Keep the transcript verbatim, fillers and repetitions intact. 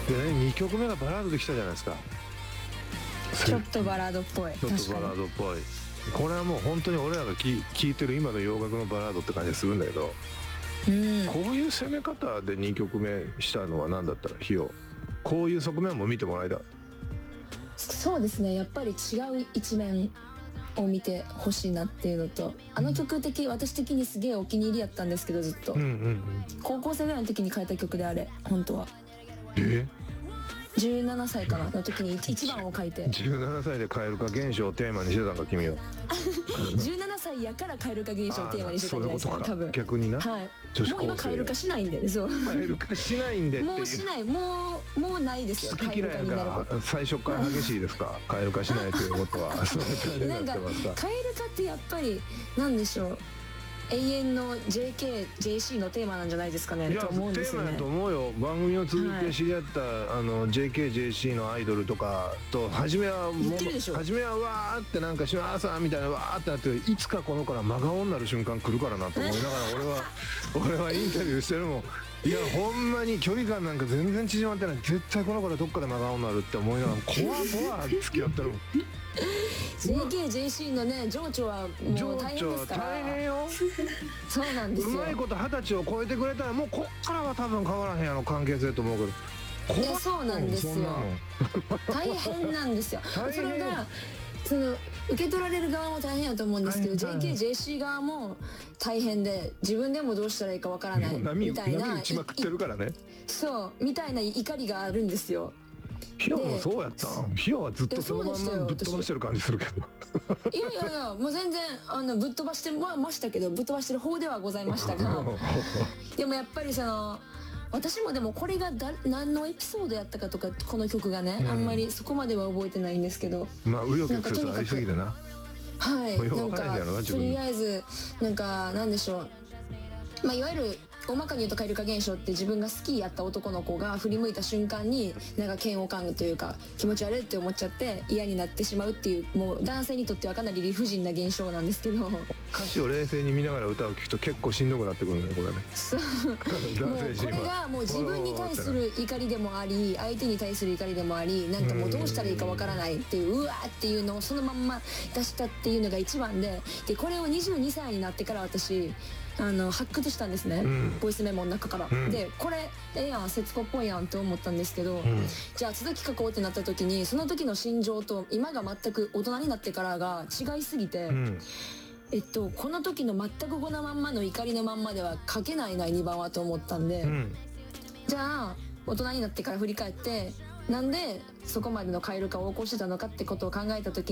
でね、にきょくめがバラードできたじゃないですか。 ちょっとバラードっぽい。 ちょっとバラードっぽい。これはもう本当に俺らが聴いてる今の洋楽のバラードって感じするんだけど、 うん、 こういう攻め方でにきょくめしたのは何だったら費用、こういう側面も見てもらいたい。 そうですね、やっぱり違う一面を見てほしいなっていうのと、あの曲的私的にすげえお気に入りやったんですけど、ずっと、 うんうんうん、 高校生ぐらいの時に書いた曲で、あれ本当はえじゅうななさいかなの時に一番を書いてじゅうななさいで蛙化現象をテーマにしてたんか君は。 じゅうななさいやから蛙化現象をテーマにしてたんじゃないですかね、多分。 逆にな、 はい、もう今蛙化しないんで、そう蛙化しないんでっていう、 もうしない、もうもうないですよ。 好き嫌いが最初から激しいですか蛙化しないということは。そういう感じになってますか。 蛙化ってやっぱりなんでしょう、永遠の ジェーケー、ジェーシー のテーマなんじゃないですかね。 いやと思うんですよね。 テーマだと思うよ。番組を通じて知り合った、はい、あの ジェーケー、ジェーシー のアイドルとかと初めはもう初めはわーってなんか島田さんみたいなわーってなって、いつかこの子ら真顔になる瞬間来るからなと思いながら俺は俺はインタビューしてるもん。いやほんまに距離感なんか全然縮まってない、絶対この子らどっかで真顔になるって思いながら怖怖付き合ってるもん。 ジェーケー、ジェーシー のね情緒はもう大変ですから。 大変よ。 そうなんですよ。 うまいこと二十歳を超えてくれたらもうこっからは多分変わらへんやろ関係性と思うけど。 いやそうなんですよ。大変なんですよ。それがその受け取られる側も大変やと思うんですけど、 ジェーケー、ジェーシー 側も大変で、自分でもどうしたらいいかわからないみたいな、 波打ちまくってるからね。 そうみたいな怒りがあるんですよ。 ヒヨもそうやったん。ヒヨはずっとそのまんまぶっ飛ばしてる感じするけど。 いやいやいや、もう全然あのぶっ飛ばしてはましたけど、ぶっ飛ばしてる方ではございましたがでもやっぱりその私もでもこれがだ何のエピソードやったかとか、この曲がね、うん、あんまりそこまでは覚えてないんですけど、 まあ紆余曲折ありすぎてな。 はい、なんかとりあえずなんかなんでしょう、まあいわゆる大まかに言うと蛙化現象って自分が好きやった男の子が振り向いた瞬間になんか嫌悪感というか気持ち悪いって思っちゃって嫌になってしまうっていう、もう男性にとってはかなり理不尽な現象なんですけど、 歌詞を冷静に見ながら歌を聴くと結構しんどくなってくるんだよこれね。 そうもうこれがもう自分に対する怒りでもあり、相手に対する怒りでもあり、なんかもうどうしたらいいかわからないっていう、うわーっていうのをそのまんま出したっていうのが一番で、でこれをにじゅうにさいになってから私あの発掘したんですね、うん、ボイスメモの中から、うん、でこれええやん、節子っぽいやんって思ったんですけど、うん、じゃあ続き書こうってなった時にその時の心情と今が全く大人になってからが違いすぎて、うん、えっとこの時の全くこのまんまの怒りのまんまでは書けないなにばんはと思ったんで、うん、じゃあ大人になってから振り返ってなんでそこまでの蛙化を起こしてたのかってことを考えた時